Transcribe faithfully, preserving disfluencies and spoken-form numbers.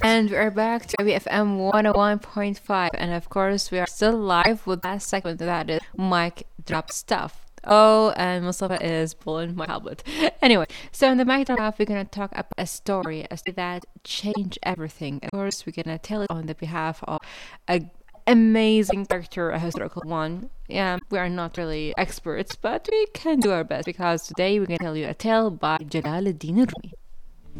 And we are back to B F M one oh one point five. And of course, we are still live with that segment that is Mic Drop Stuff. Oh, and Mustafa is pulling my tablet. Anyway, so in the Mic Drop Stuff, we're going to talk about a story, a story that changed everything. Of course, we're going to tell it on the behalf of a amazing character, a historical one. Yeah, we are not really experts, but we can do our best because today we're going to tell you a tale by Jalaluddin Rumi.